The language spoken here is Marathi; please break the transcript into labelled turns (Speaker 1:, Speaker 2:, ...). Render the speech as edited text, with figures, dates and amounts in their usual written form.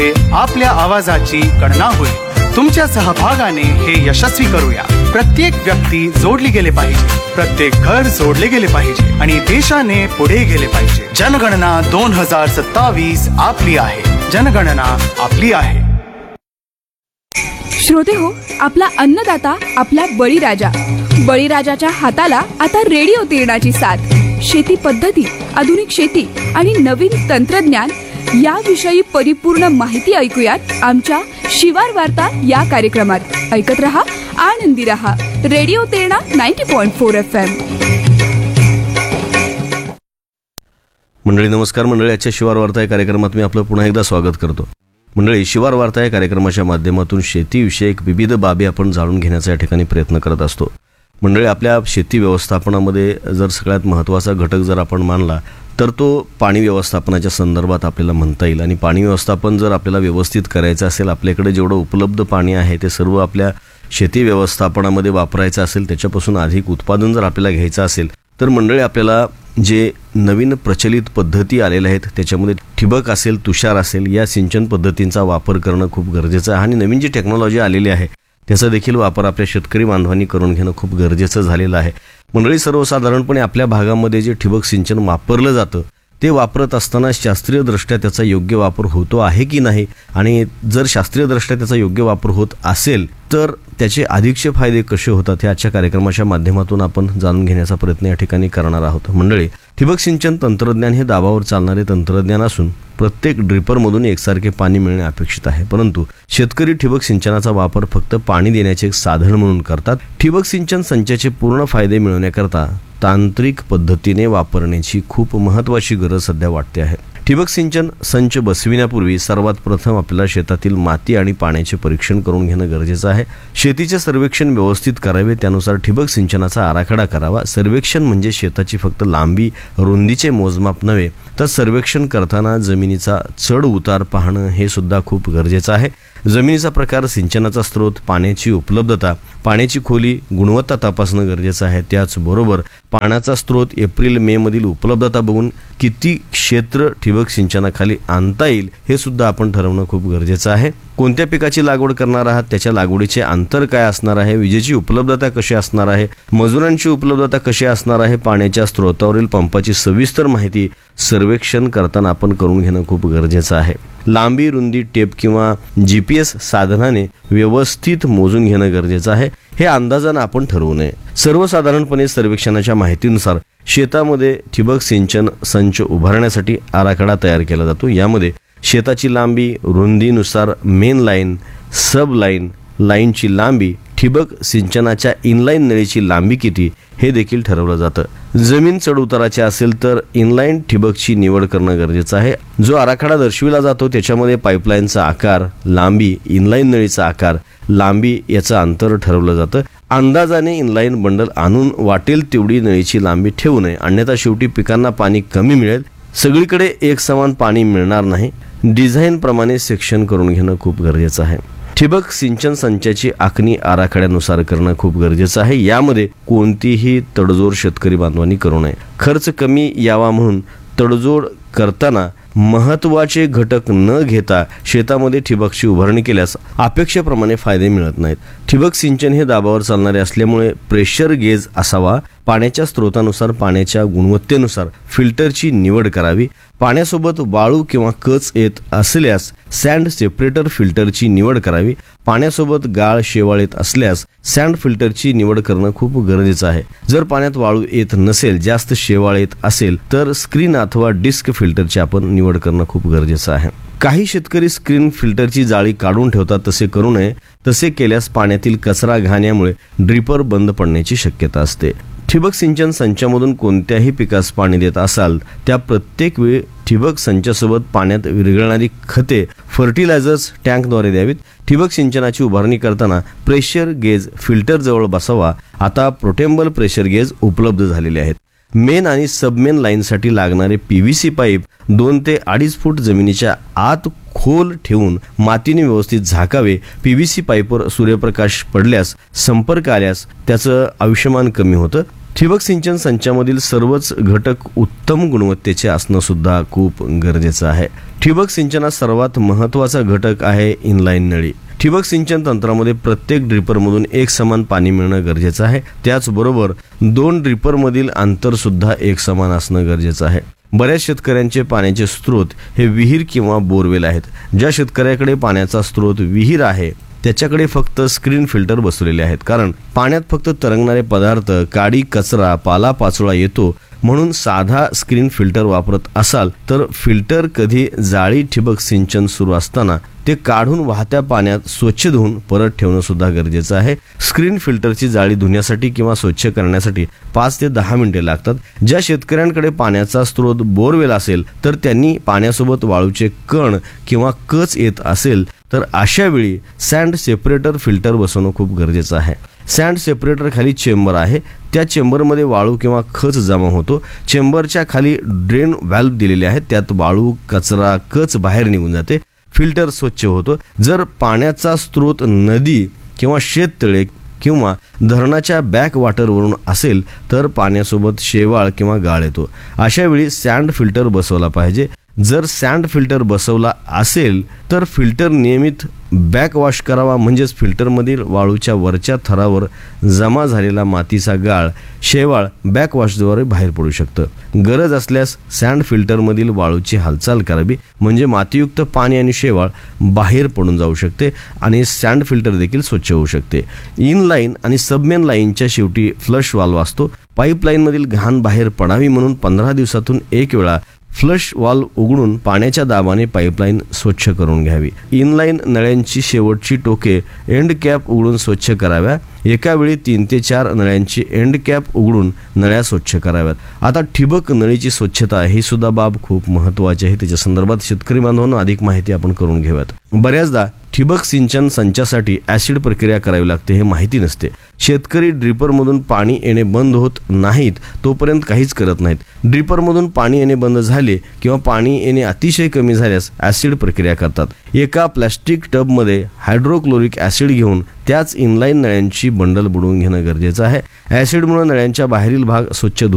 Speaker 1: आपल्या आवाजाची गणना होईल. तुमच्या सहभागाने हे यशस्वी करूया. प्रत्येक व्यक्ती जोडली गेले पाहिजे, प्रत्येक घर जोडले गेले पाहिजे आणि देशाने पुढे गेले पाहिजे. जनगणना 2027 आपली आहे. जनगणना आपली आहे.
Speaker 2: श्रोते हो, आपला अन्नदाता आपला बळीराजाच्या हाताला आता रेडिओ तिरणाची साथ. शेती पद्धती, आधुनिक शेती आणि नवीन तंत्रज्ञान याविषयी परिपूर्ण माहिती ऐकूयात आमच्या शिवार वार्ता या कार्यक्रमात. ऐकत रहा, आनंदी रहा. Radio तिरणा 90.4 FM.
Speaker 3: मंडळी नमस्कार. मंडळी, आजच्या शिवार वार्ता या कार्यक्रमात मी आपलं पुन्हा एकदा स्वागत करतो. मंडळी, शिवार वार्ता या कार्यक्रमाच्या माध्यमातून शेतीविषयक विविध बाबी आपण जाणून घेण्याचा या ठिकाणी प्रयत्न करत असतो. मंडळी, आपल्या शेती व्यवस्थापनामध्ये जर सगळ्यात महत्त्वाचा घटक जर आपण मानला तर तो पाणी व्यवस्थापनाच्या संदर्भात आपल्याला म्हणता येईल. आणि पाणी व्यवस्थापन जर आपल्याला व्यवस्थित करायचं असेल, आपल्याकडे जेवढं उपलब्ध पाणी आहे ते सर्व आपल्या शेती व्यवस्थापनामध्ये वापरायचं असेल, त्याच्यापासून अधिक उत्पादन जर आपल्याला घ्यायचं असेल तर मंडळी आपल्याला जे नवीन प्रचलित पद्धती आलेल्या आहेत त्याच्यामध्ये ठिबक असेल, तुषार असेल, या सिंचन पद्धतींचा वापर करणं खूप गरजेचं आहे. आणि नवीन जी टेक्नॉलॉजी आलेली आहे त्याचा देखील वापर आपल्या शेतकरी बांधवांनी करून घेणं खूप गरजेचं झालेलं आहे. मंडळी, सर्वसाधारणपणे आपल्या भागामध्ये जे ठिबक सिंचन वापरलं जातं ते वापरत असताना शास्त्रीयदृष्ट्या त्याचा योग्य वापर होतो आहे की नाही, आणि जर शास्त्रीयदृष्ट्या त्याचा योग्य वापर होत असेल तर त्याचे अधिकचे फायदे कसे होतात हे आजच्या कार्यक्रमाच्या माध्यमातून आपण जाणून घेण्याचा प्रयत्न या ठिकाणी करणार आहोत. मंडळी, ठिबक सिंचन तंत्रज्ञान हे दाबावर चालणारे तंत्रज्ञान असून प्रत्येक ड्रिपरमधून एकसारखे पाणी मिळणे अपेक्षित आहे. परंतु शेतकरी ठिबक सिंचनाचा वापर फक्त पाणी देण्याचे एक साधन म्हणून करतात. ठिबक सिंचन संचाचे पूर्ण फायदे मिळवण्याकरता तांत्रिक पद्धतीने वापरण्याची खूप महत्त्वाची गरज सध्या वाटते आहे. ठिबक सिंचन संच बसविण्यापूर्वी सर्वात प्रथम आपल्याला शेतातील माती आणि पाण्याचे परीक्षण करून घेणं गरजेचं आहे. शेतीचे सर्वेक्षण व्यवस्थित करावे, त्यानुसार ठिबक सिंचनाचा आराखडा करावा. सर्वेक्षण म्हणजे शेताची फक्त लांबी रुंदीचे मोजमाप नव्हे तर सर्वेक्षण करताना जमिनीचा चढ उतार पाहणं हे सुद्धा खूप गरजेचं आहे. जमिनीचा प्रकार, सिंचनाचा स्रोत, पाण्याची उपलब्धता, पाण्याची खोली, गुणवत्ता तपासणं गरजेचं आहे. त्याचबरोबर पाण्याचा स्रोत एप्रिल मे मधील उपलब्धता बघून किती क्षेत्र ठिबक सिंचनाखाली आणता येईल हे सुद्धा आपण ठरवणं खूप गरजेचं आहे. कोणत्या पिकाची लागवड करणार आहात, त्याच्या लागवडीचे अंतर काय असणार आहे, विजेची उपलब्धता कशी असणार आहे, मजुरांची उपलब्धता कशी असणार आहे, पाण्याच्या स्रोतावरील पंपाची सविस्तर माहिती सर्वेक्षण करताना आपण करून घेणं खूप गरजेचं आहे. लांबी रुंदी टेप किंवा GPS साधनाने व्यवस्थित मोजून घेणं गरजेचं आहे. हे अंदाजानं आपण ठरवू नये. सर्वसाधारणपणे सर्वेक्षणाच्या माहितीनुसार शेतामध्ये ठिबक सिंचन संच उभारण्यासाठी आराखडा तयार केला जातो. यामध्ये शेताची लांबी, रुंदीनुसार मेन लाईन, सब लाईन, लाईनची लांबी, ठिबक सिंचनाच्या इनलाईन नळीची लांबी किती हे देखील ठरवलं जातं. जमीन चढ उताराची असेल तर इनलाईन ठिबकची निवड करणं गरजेचं आहे. जो आराखडा दर्शविला जातो त्याच्यामध्ये पाईपलाईनचा आकार, लांबी, इनलाईन नळीचा आकार, लांबी याचं अंतर ठरवलं जातं. अंदाजाने इनलाईन बंडल आणून वाटेल तेवढी नळीची लांबी ठेवू नये, अन्यथा शेवटी पिकांना पाणी कमी मिळेल. सगळीकडे एक समान पाणी मिळणार नाही. डिझाईनप्रमाणे सेक्शन करून घेणं खूप गरजेचं आहे. ठिबक सिंचन संचाची आखणी आराखड्यानुसार करणं खूप गरजेचं आहे. यामध्ये कोणतीही तडजोड शेतकरी बांधवांनी करू नये. खर्च कमी यावा म्हणून तडजोड करताना महत्त्वाचे घटक न घेता शेतामध्ये ठिबकची उभारणी केल्यास अपेक्षेप्रमाणे फायदे मिळत नाहीत. ठिबक सिंचन हे दाबावर चालणारे असल्यामुळे प्रेशर गेज असावा. पाण्याच्या स्रोतानुसार, पाण्याच्या गुणवत्तेनुसार फिल्टरची निवड करावी. पाण्यासोबत वाळू किंवा कच येत असल्यास सँड सेपरेटर फिल्टरची निवड करावी. पाण्यासोबत गाळ शेवाळ येत असल्यास सँड फिल्टरची निवड करणं खूप गरजेचं आहे. जर पाण्यात वाळू येत नसेल, जास्त शेवाळ येत असेल तर स्क्रीन अथवा डिस्क फिल्टरची आपण निवड करणं खूप गरजेचं आहे. काही शेतकरी स्क्रीन फिल्टरची जाळी काढून ठेवतात, तसे करू नये. तसे केल्यास पाण्यातील कचरा घाण्यामुळे ड्रिपर बंद पडण्याची शक्यता असते. ठिबक सिंचन संचामधून कोणत्याही पिकास पाणी देत असाल त्या प्रत्येक वेळी ठिबक संचासोबत पाण्यात विरघळणारी खते, फर्टिलायझर्स टँकद्वारे द्यावीत. ठिबक सिंचनाची उभारणी करताना प्रेशर गेज फिल्टर जवळ बसावा. आता पोर्टेबल प्रेशर गेज उपलब्ध झालेले आहेत. मेन आणि सबमेन लाईनसाठी लागणारे PVC पाईप 2 ते 2.5 फूट जमिनीच्या आत खोल ठेवून मातीने व्यवस्थित झाकावे. PVC पाईपवर सूर्यप्रकाश पडल्यास, संपर्क आल्यास त्याचं आयुष्यमान कमी होतं. ठिबक सिंचन संचामधील सर्वच घटक उत्तम गुणवत्तेचे असणं सुद्धा खूप गरजेचं आहे. ठिबक सिंचनात सर्वात महत्त्वाचा घटक आहे इनलाईन नळी. ठिबक सिंचन तंत्रामध्ये प्रत्येक ड्रिपरमधून एक समान पाणी मिळणं गरजेचं आहे. त्याचबरोबर 2 ड्रिपरमधील अंतर सुद्धा एक समान असणं गरजेचं आहे. बऱ्याच शेतकऱ्यांचे पाण्याचे स्रोत हे विहीर किंवा बोरवेल आहेत. ज्या शेतकऱ्याकडे पाण्याचा स्रोत विहीर आहे त्याच्याकडे फक्त स्क्रीन फिल्टर बसवलेले आहेत, कारण पाण्यात फक्त तरंगणारे पदार्थ, काडी, कचरा, पालापाचोळा येतो. म्हणून साधा स्क्रीन फिल्टर वापरत असाल तर फिल्टर कधी जाळी ठिबक सिंचन सुरू असताना ते काढून वाहत्या पाण्यात स्वच्छ धुवून परत ठेवणं सुद्धा गरजेचं आहे. स्क्रीन फिल्टरची जाळी धुण्यासाठी किंवा स्वच्छ करण्यासाठी 5 ते 10 मिनिटे लागतात. ज्या शेतकऱ्यांकडे पाण्याचा स्रोत बोरवेल असेल तर त्यांनी पाण्यासोबत वाळूचे कण किंवा कच येत असेल तर अशा वेळी सँड सेपरेटर फिल्टर बसवणं खूप गरजेचं आहे. सँड सेपरेटर खाली चेंबर आहे. त्या चेंबरमध्ये वाळू किंवा खच जमा होतो. चेंबरच्या खाली ड्रेन व्हॅल्व्ह दिलेले आहेत. त्यात वाळू, कचरा, कच बाहेर निघून जाते. फिल्टर स्वच्छ होतो. जर पाण्याचा स्रोत नदी किंवा शेततळे किंवा धरणाच्या बॅक वॉटरवरून असेल तर पाण्यासोबत शेवाळ किंवा गाळ येतो. अशा वेळी सँड फिल्टर बसवला पाहिजे. जर सँड फिल्टर बसवला असेल तर फिल्टर नियमित बॅक वॉश करावा, म्हणजेच फिल्टरमधील वाळूच्या वरच्या थरावर जमा झालेला मातीचा गाळ, शेवाळ बॅक वॉशद्वारे बाहेर पडू शकतं. गरज असल्यास सँड फिल्टरमधील वाळूची हालचाल करावी, म्हणजे मातीयुक्त पाणी आणि शेवाळ बाहेर पडून जाऊ शकते आणि सँड फिल्टर देखील स्वच्छ होऊ शकते. इनलाईन आणि सबमेन लाईनच्या शेवटी फ्लश वाल्व असतो. पाईपलाईनमधील घाण बाहेर पडावी म्हणून 15 दिवसातून एक वेळा फ्लश वाल्व उघडून पाण्याच्या दाबाने पाईपलाईन स्वच्छ करून घ्यावी. इनलाईन नळ्यांची शेवटची टोके एंड कॅप उघडून स्वच्छ कराव्या. एका वेळी 3 ते 4 नळ्यांची एंड कॅप उघडून नळ्या स्वच्छ कराव्यात. आता ठिबक नळीची स्वच्छता ही सुद्धा बाब खूप महत्त्वाची आहे. त्याच्या संदर्भात शेतकरी बांधवांना अधिक माहिती आपण करून घेऊयात. बऱ्याचदा ठिबक सिंचन संचासाठी ॲसिड प्रक्रिया करावी लागते हे माहिती नसते. शेतकरी ड्रिपरमधून पाणी येणे बंद होत नाहीत तोपर्यंत काहीच करत नाहीत. ड्रिपरमधून पाणी येणे बंद झाले किंवा पाणी येणे अतिशय कमी झाल्यास ॲसिड प्रक्रिया करतात. एका प्लॅस्टिक टबमध्ये हायड्रोक्लोरिक ॲसिड घेऊन त्याच इनलाईन नळ्यांची बंडल बुडवून घेणं गरजेचं आहे. ॲसिडमुळे नळ्यांच्या बाहेरील भाग स्वच्छ